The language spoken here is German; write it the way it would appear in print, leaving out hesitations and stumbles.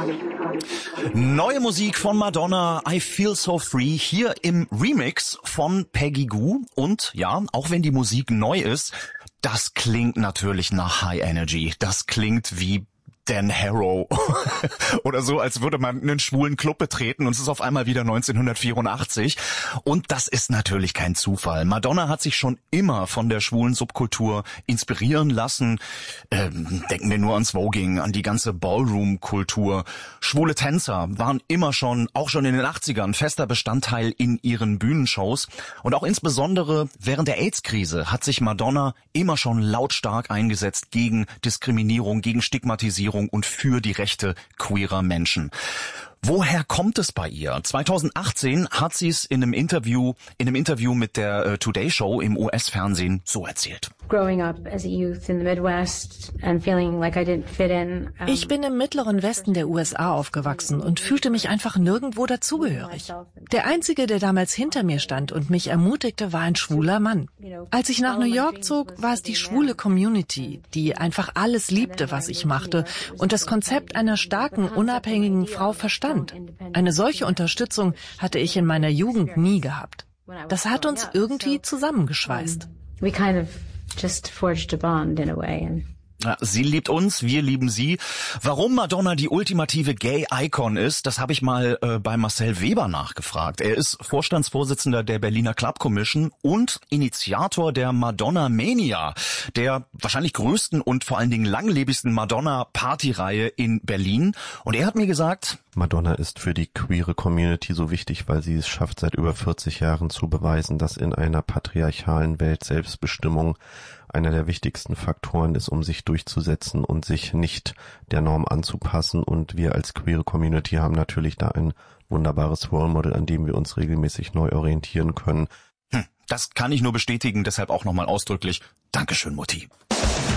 Neue Musik von Madonna, I Feel So Free, hier im Remix von Peggy Gou. Und ja, auch wenn die Musik neu ist, das klingt natürlich nach High Energy. Das klingt wie Dan Harrow oder so, als würde man einen schwulen Club betreten und es ist auf einmal wieder 1984. Und das ist natürlich kein Zufall. Madonna hat sich schon immer von der schwulen Subkultur inspirieren lassen. Denken wir nur ans Voguing, an die ganze Ballroom-Kultur. Schwule Tänzer waren immer schon, auch schon in den 80ern, fester Bestandteil in ihren Bühnenshows. Und auch insbesondere während der AIDS-Krise hat sich Madonna immer schon lautstark eingesetzt gegen Diskriminierung, gegen Stigmatisierung und für die Rechte queerer Menschen. Woher kommt es bei ihr? 2018 hat sie es in einem Interview mit der Today Show im US-Fernsehen so erzählt. Ich bin im mittleren Westen der USA aufgewachsen und fühlte mich einfach nirgendwo dazugehörig. Der Einzige, der damals hinter mir stand und mich ermutigte, war ein schwuler Mann. Als ich nach New York zog, war es die schwule Community, die einfach alles liebte, was ich machte und das Konzept einer starken, unabhängigen Frau verstand. Eine solche Unterstützung hatte ich in meiner Jugend nie gehabt. Das hat uns irgendwie zusammengeschweißt. We kind of just forged a bond in a way. Ja, sie liebt uns, wir lieben sie. Warum Madonna die ultimative Gay-Icon ist, das habe ich mal bei Marcel Weber nachgefragt. Er ist Vorstandsvorsitzender der Berliner Club Commission und Initiator der Madonna Mania, der wahrscheinlich größten und vor allen Dingen langlebigsten Madonna-Partyreihe in Berlin. Und er hat mir gesagt, Madonna ist für die queere Community so wichtig, weil sie es schafft, seit über 40 Jahren zu beweisen, dass in einer patriarchalen Welt Selbstbestimmung einer der wichtigsten Faktoren ist, um sich durchzusetzen und sich nicht der Norm anzupassen. Und wir als queere Community haben natürlich da ein wunderbares Role Model, an dem wir uns regelmäßig neu orientieren können. Das kann ich nur bestätigen, deshalb auch nochmal ausdrücklich Dankeschön, Mutti.